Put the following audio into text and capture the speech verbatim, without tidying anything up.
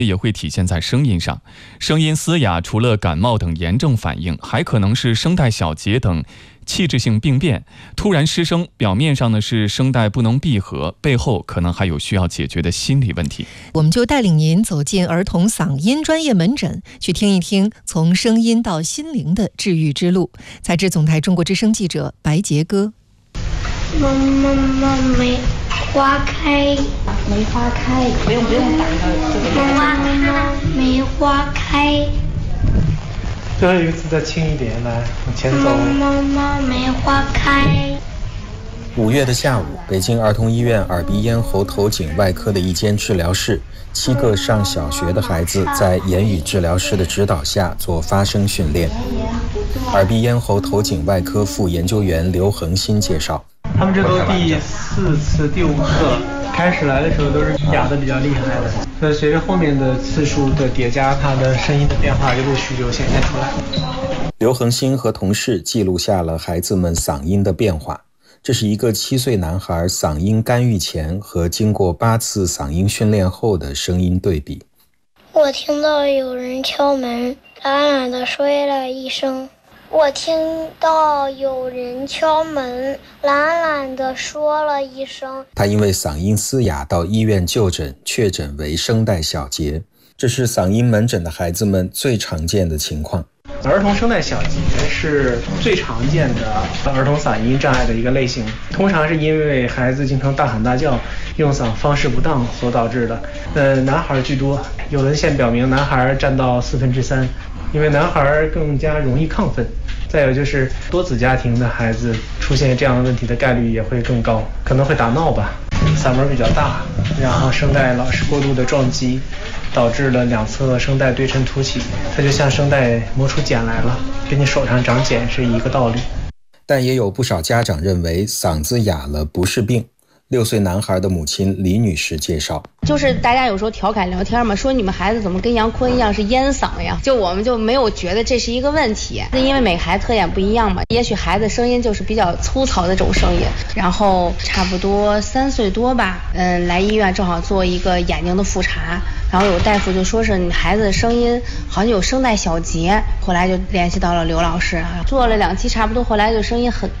也会体现在声音上。声音嘶哑除了感冒等炎症反应，还可能是声带小结等器质性病变。突然失声，表面上呢是声带不能闭合，背后可能还有需要解决的心理问题。 我们就带领您走进儿童嗓音专业门诊，去听一听从声音到心灵的治愈之路。采自总台中国之声记者白杰哥。 妈妈妈梅花开， 梅花开，不用不用打它。 妈妈梅花开。 最后一个字再轻一点，来往前走。 妈妈梅花开。 五月的下午，北京儿童医院耳鼻咽喉头颈外科的一间治疗室，七个上小学的孩子在言语治疗师的指导下做发声训练。耳鼻咽喉头颈外科副研究员刘恒新介绍， 他们这都第四次、第五次，开始来的时候都是哑的比较厉害的，所以随着后面的次数的叠加，他的声音的变化就陆续就显现出来。 刘恒新和同事记录下了孩子们嗓音的变化。这是一个七岁男孩嗓音干预前和经过八次嗓音训练后的声音对比。 我听到有人敲门，懒懒地说了一声。我听到有人敲门，懒懒地说了一声。 他因为嗓音嘶哑到医院就诊，确诊为声带小结。这是嗓音门诊的孩子们最常见的情况。 儿童声带小结是最常见的儿童嗓音障碍的一个类型，通常是因为孩子经常大喊大叫，用嗓方式不当所导致的。呃，男孩居多，有文献表明男孩占到四分之三，因为男孩更加容易亢奋。再有就是多子家庭的孩子出现这样的问题的概率也会更高，可能会打闹吧，嗓门比较大，然后声带老是过度的撞击，导致了两侧声带对称凸起，它就像声带磨出茧来了，跟你手上长茧是一个道理。 但也有不少家长认为嗓子哑了不是病。六岁男孩的母亲李女士介绍， 就是大家有时候调侃聊天嘛，说你们孩子怎么跟杨坤一样是烟嗓呀？就我们就没有觉得这是一个问题，因为每个孩子特点不一样嘛。也许孩子声音就是比较粗糙的这种声音，然后差不多三岁多吧，嗯，来医院正好做一个眼睛的复查，然后有大夫就说是你孩子的声音好像有声带小结，后来就联系到了刘老师啊，做了两期差不多，后来就声音很